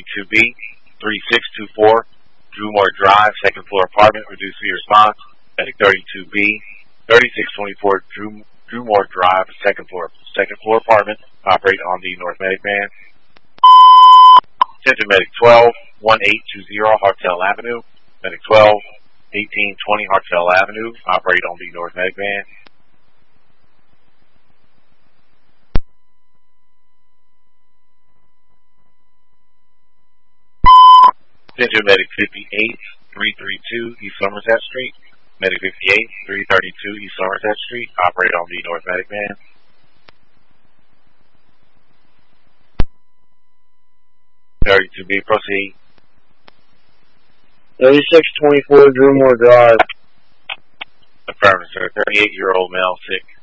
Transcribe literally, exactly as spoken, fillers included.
thirty-two B, thirty-six twenty-four, Drumore Drive, second floor apartment, reduced for your response. Medic thirty-two B, thirty-six twenty-four, Drum, Drumore Drive, second floor, second floor apartment, operate on the North Medic van. Attention Medic twelve, eighteen twenty, Hartel Avenue. Medic twelve, eighteen twenty, Hartel Avenue, operate on the North Medic van. Attention Medic fifty-eight, three thirty-two, East Somerset Street. Medic fifty-eight, three thirty-two, East Somerset Street, operate on the North Medic van. thirty-two B, proceed. thirty-six twenty-four, Drumore Drive. Affirmative, sir. thirty-eight-year-old male, sick.